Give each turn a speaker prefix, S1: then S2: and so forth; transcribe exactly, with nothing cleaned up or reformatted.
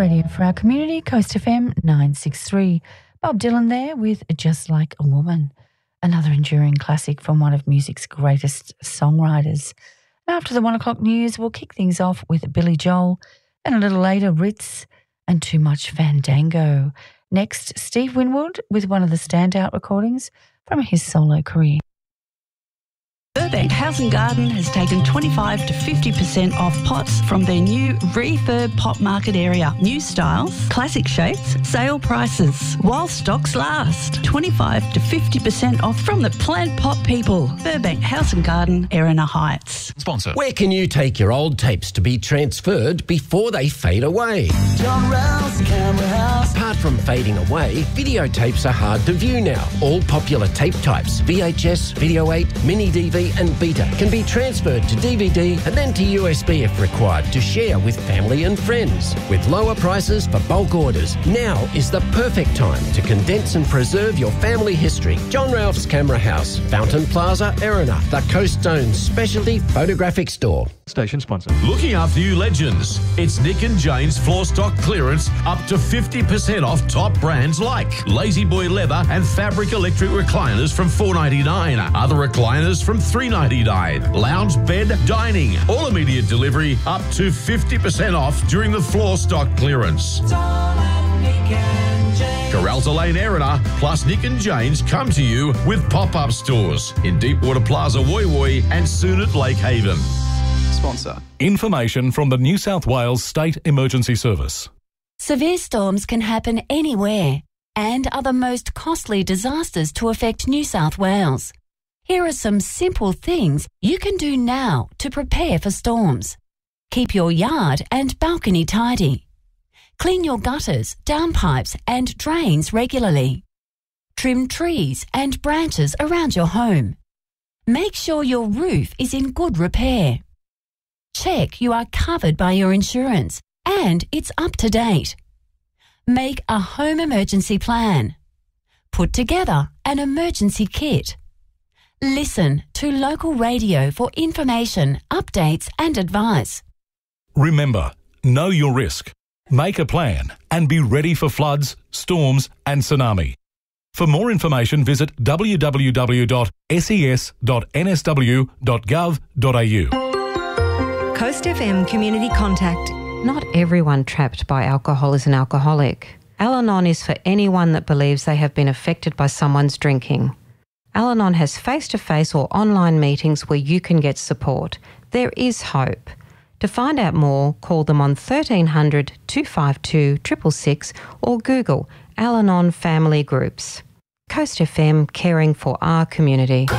S1: Radio for our community, Coast F M nine sixty-three. Bob Dylan there with Just Like a Woman, another enduring classic from one of music's greatest songwriters. After the one o'clock news, we'll kick things off with Billy Joel, and a little later, Ritz and Too Much Fandango. Next, Steve Winwood with one of the standout recordings from his solo career.
S2: Burbank House and Garden has taken twenty-five to fifty percent off pots from their new refurb pot market area. New styles, classic shapes, sale prices. While stocks last. twenty-five to fifty percent off from the plant pot people. Burbank House and Garden, Erina Heights.
S3: Sponsor.
S4: Where can you take your old tapes to be transferred before they fade away?
S5: John Rouse Camera House.
S4: Apart from fading away, videotapes are hard to view now. All popular tape types, V H S, Video eight, Mini D V and Beta, can be transferred to D V D and then to U S B if required to share with family and friends. With lower prices for bulk orders, now is the perfect time to condense and preserve your family history. John Ralph's Camera House, Fountain Plaza, Erina, the Coast Zone's specialty photographic store.
S3: Station sponsor.
S6: Looking after you legends. It's Nick and Jane's floor stock clearance up to fifty percent off top brands like Lazy Boy Leather and Fabric Electric Recliners from four ninety-nine. Other recliners from three ninety-nine. Lounge bed dining. All immediate delivery up to fifty percent off during the floor stock clearance. Corralta Lane Erina plus Nick and Jane's come to you with pop-up stores in Deepwater Plaza, Woy Woy and soon at Lake Haven.
S3: Sponsor.
S7: Information from the New South Wales State Emergency Service.
S8: Severe storms can happen anywhere and are the most costly disasters to affect New South Wales. Here are some simple things you can do now to prepare for storms. Keep your yard and balcony tidy. Clean your gutters, downpipes and drains regularly. Trim trees and branches around your home. Make sure your roof is in good repair. Check you are covered by your insurance and it's up to date. Make a home emergency plan. Put together an emergency kit. Listen to local radio for information, updates and advice.
S7: Remember, know your risk, make a plan and be ready for floods, storms and tsunami. For more information, visit w w w dot s e s dot n s w dot gov dot a u.
S9: Coast F M Community Contact.
S10: Not everyone trapped by alcohol is an alcoholic. Al-Anon is for anyone that believes they have been affected by someone's drinking. Al-Anon has face-to-face or online meetings where you can get support. There is hope. To find out more, call them on thirteen hundred, two five two, six six six or Google Al-Anon Family Groups. Coast F M, caring for our community.